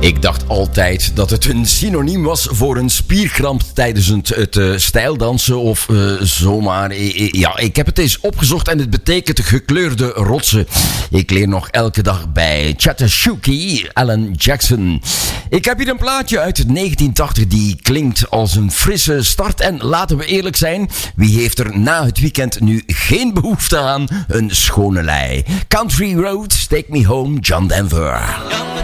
Ik dacht altijd dat het een synoniem was voor een spierkramp tijdens het stijldansen of zomaar. Ja, ik heb het eens opgezocht en het betekent gekleurde rotsen. Ik leer nog elke dag bij Chattahoochee, Alan Jackson. Ik heb hier een plaatje uit 1980 die klinkt als een frisse start. En laten we eerlijk zijn, wie heeft er na het weekend nu geen behoefte aan een schone lei? Country Roads, Take Me Home, John Denver.